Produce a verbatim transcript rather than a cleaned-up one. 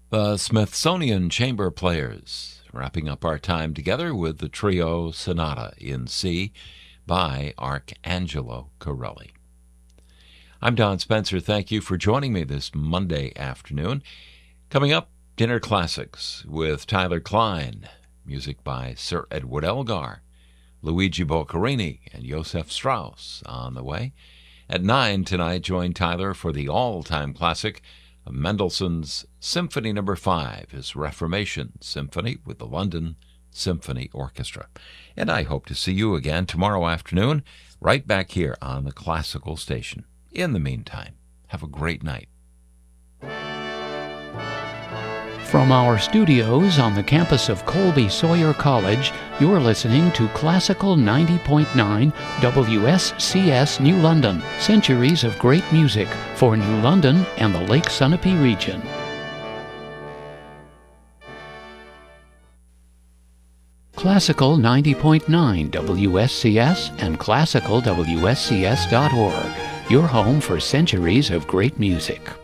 The Smithsonian Chamber Players, wrapping up our time together with the trio Sonata in C by Arcangelo Corelli. I'm Don Spencer. Thank you for joining me this Monday afternoon. Coming up, Dinner Classics with Tyler Klein, music by Sir Edward Elgar, Luigi Boccherini, and Josef Strauss on the way. At nine tonight, join Tyler for the all-time classic of Mendelssohn's Symphony Number five, his Reformation Symphony with the London Symphony Orchestra. And I hope to see you again tomorrow afternoon, right back here on the Classical Station. In the meantime, have a great night. From our studios on the campus of Colby Sawyer College, you're listening to Classical ninety point nine W S C S New London, centuries of great music for New London and the Lake Sunapee region. Classical ninety point nine W S C S and classical W S C S dot org, your home for centuries of great music.